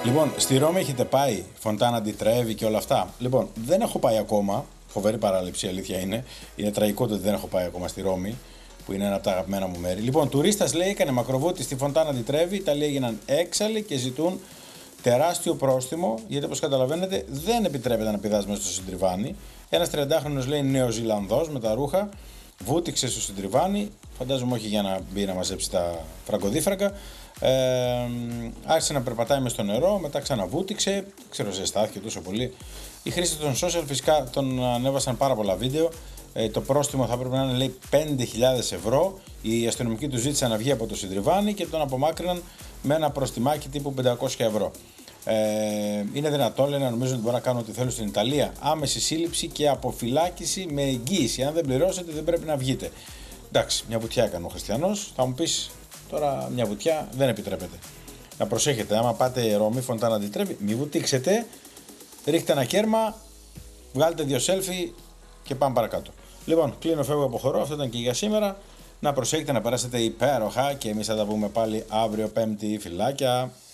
Λοιπόν, στη Ρώμη έχετε πάει, Φοντάνα ντι Τρέβι και όλα αυτά? Λοιπόν, δεν έχω πάει ακόμα. Φοβερή παράληψη, η αλήθεια είναι. Είναι τραγικό ότι δεν έχω πάει ακόμα στη Ρώμη, που είναι ένα από τα αγαπημένα μου μέρη. Λοιπόν, τουρίστας λέει έκανε μακροβούτη στη Φοντάνα ντι Τρέβι. Οι Ιταλοί έγιναν έξαλλοι και ζητούν τεράστιο πρόστιμο, γιατί όπως καταλαβαίνετε δεν επιτρέπεται να πηδάς μέσα στο συντριβάνι. Ένας 30χρονος λέει Νεοζηλανδός με τα ρούχα βούτυξε στο συντριβάνι, φαντάζομαι όχι για να μπει να μαζέψει τα φραγκοδίφραγκα. Άρχισε να περπατάει μες στο νερό, μετά ξαναβούτυξε, δεν ξέρω, ζεστάθηκε τόσο πολύ. Οι χρήστες των social φυσικά τον ανέβασαν πάρα πολλά βίντεο. Το πρόστιμο θα πρέπει να είναι, λέει, 5.000 ευρώ. Οι αστυνομικοί του ζήτησαν να βγει από το συντριβάνι και τον απομάκρυναν με ένα προστιμάκι τύπου 500 ευρώ. Είναι δυνατόν, λένε, νομίζω ότι μπορεί να κάνουν ό,τι θέλουν στην Ιταλία. Άμεση σύλληψη και αποφυλάκηση με εγγύηση. Αν δεν πληρώσετε, δεν πρέπει να βγείτε. Εντάξει, μια βουτιά έκανε ο χριστιανός. Θα μου πεις τώρα, μια βουτιά δεν επιτρέπεται. Να προσέχετε, άμα πάτε Ρώμη, Φοντάνα ντι Τρέβι, μη βουτήξετε. Ρίχτε ένα κέρμα, βγάλετε 2 selfie και πάμε παρακάτω. Λοιπόν, κλείνω, φεύγω, αποχωρώ. Αυτό ήταν και για σήμερα. Να προσέχετε, να περάσετε υπέροχα και εμείς θα τα πούμε πάλι αύριο Πέμπτη. Φιλάκια.